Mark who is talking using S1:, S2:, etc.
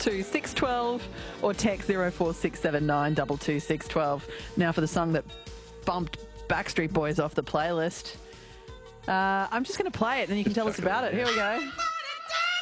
S1: 22612 or text 04679 22612. Now for the song that bumped Backstreet Boys off the playlist. I'm just going to play it and then you can tell us about it. Here we go.